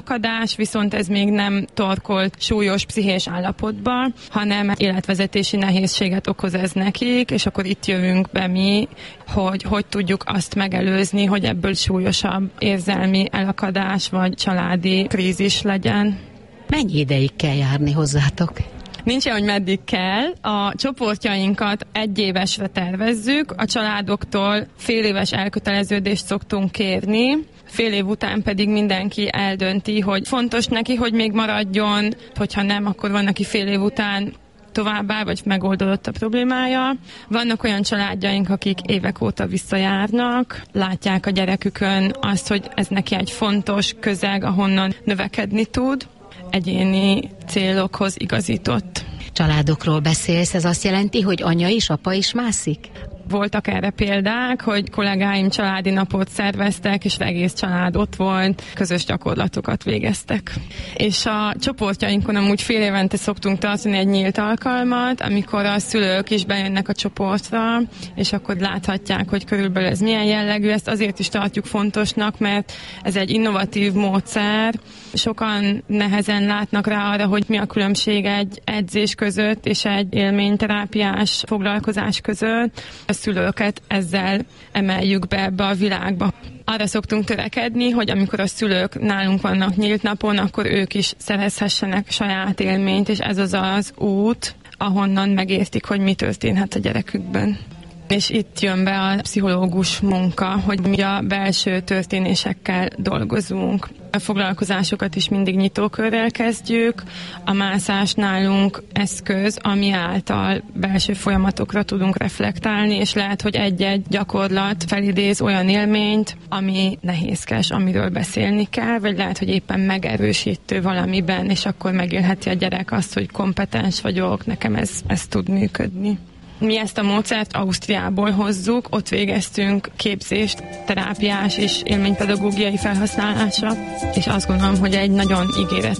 Akadás, viszont ez még nem torkolt súlyos pszichés állapotba, hanem életvezetési nehézséget okoz ez nekik, és akkor itt jövünk be mi, hogy tudjuk azt megelőzni, hogy ebből súlyosabb érzelmi elakadás vagy családi krízis legyen. Mennyi ideig kell járni hozzátok? Nincs olyan, hogy meddig kell. A csoportjainkat 1 évesre tervezzük, a családoktól fél éves elköteleződést szoktunk kérni, fél év után pedig mindenki eldönti, hogy fontos neki, hogy még maradjon, hogyha nem, akkor van, aki fél év után továbbá, vagy megoldódott a problémája. Vannak olyan családjaink, akik évek óta visszajárnak, látják a gyerekükön azt, hogy ez neki egy fontos közeg, ahonnan növekedni tud, egyéni célokhoz igazított. Családokról beszélsz, ez azt jelenti, hogy anya is, apa is mászik? Voltak erre példák, hogy kollégáim családi napot szerveztek, és egész család ott volt, közös gyakorlatokat végeztek. És a csoportjainkon amúgy fél évente szoktunk tartani egy nyílt alkalmat, amikor a szülők is bejönnek a csoportra, és akkor láthatják, hogy körülbelül ez milyen jellegű. Ezt azért is tartjuk fontosnak, mert ez egy innovatív módszer. Sokan nehezen látnak rá arra, hogy mi a különbség egy edzés között és egy élményterápiás foglalkozás között. A szülőket ezzel emeljük be ebbe a világba. Arra szoktunk törekedni, hogy amikor a szülők nálunk vannak nyílt napon, akkor ők is szerezhessenek saját élményt, és ez az út, ahonnan megértik, hogy mi történhet a gyerekükben. És itt jön be a pszichológus munka, hogy mi a belső történésekkel dolgozunk. A foglalkozásokat is mindig nyitókörrel kezdjük. A mászás nálunk eszköz, ami által belső folyamatokra tudunk reflektálni, és lehet, hogy egy-egy gyakorlat felidéz olyan élményt, ami nehézkes, amiről beszélni kell, vagy lehet, hogy éppen megerősítő valamiben, és akkor megélheti a gyerek azt, hogy kompetens vagyok, nekem ez tud működni. Mi ezt a módszert Ausztriából hozzuk, ott végeztünk képzést, terápiás és élménypedagógiai felhasználásra, és azt gondolom, hogy egy nagyon ígéretes